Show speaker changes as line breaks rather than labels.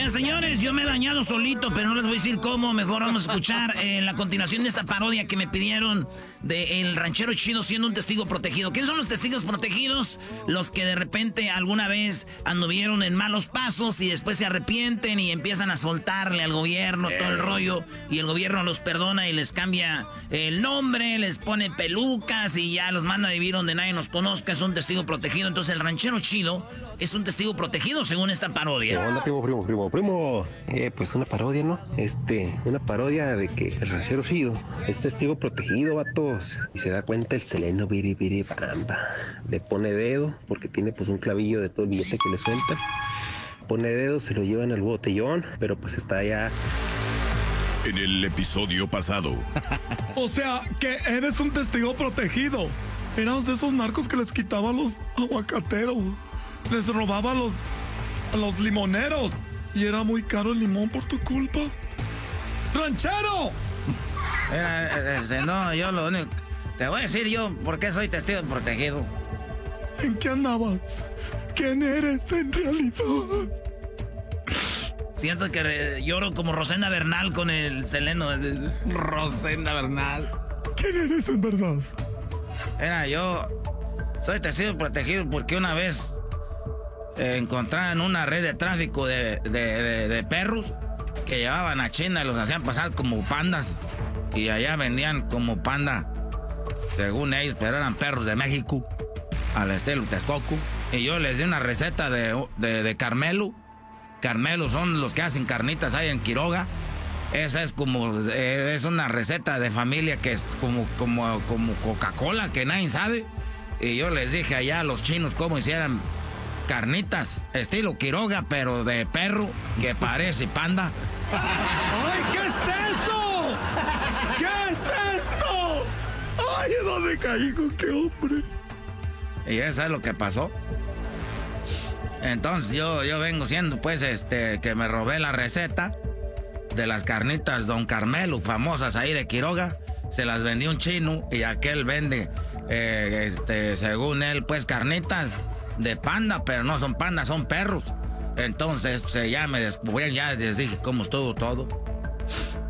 señores, yo me he dañado solito, pero no les voy a decir cómo. Mejor vamos a escuchar la continuación de esta parodia que me pidieron de El Ranchero Chido siendo un testigo protegido. ¿Quiénes son los testigos protegidos? Los que de repente alguna vez anduvieron en malos pasos y después se arrepienten y empiezan a soltarle al gobierno todo el rollo, y el gobierno los perdona y les cambia el nombre, les pone pelucas y ya los manda a vivir donde nadie nos conozca. Es un testigo protegido. Entonces El Ranchero Chido es un testigo protegido según esta parodia.
Hola, primo. Pues una parodia, ¿no? Una parodia de que el ranchero Chido es testigo protegido, vatos. Y se da cuenta el seleno biri bamba. Le pone dedo, porque tiene pues un clavillo de todo el billete que le suelta. Pone dedo, se lo llevan al botellón, pero pues está ya.
En el episodio pasado.
O sea, que eres un testigo protegido. Eras de esos narcos que les quitaban los aguacateros. Les robaba a los limoneros. Y era muy caro el limón por tu culpa. ¡Ranchero!
No, yo lo único... Te voy a decir yo por qué soy testigo protegido.
¿En qué andabas? ¿Quién eres en realidad?
Siento que lloro como Rosenda Bernal con el seleno. Rosenda Bernal.
¿Quién eres en verdad?
Yo soy testigo protegido porque una vez encontraron una red de tráfico de perros que llevaban a China y los hacían pasar como pandas. Y allá vendían como panda, según ellos, pero eran perros de México, al estilo Texcoco. Y yo les di una receta de Carmelo. Carmelo son los que hacen carnitas ahí en Quiroga. Esa es es una receta de familia que es como Coca-Cola, que nadie sabe. Y yo les dije allá a los chinos cómo hicieran carnitas, estilo Quiroga, pero de perro, que parece panda.
¡Ay, qué es eso! ¿Qué es esto? ¡Ay, dónde caí con qué hombre!
Y eso es lo que pasó. Entonces yo vengo siendo pues que me robé la receta de las carnitas Don Carmelo, famosas ahí de Quiroga. Se las vendí un chino y aquel vende, según él, pues carnitas de panda, pero no son pandas, son perros. Entonces ya me descubrieron, ya les dije cómo estuvo todo.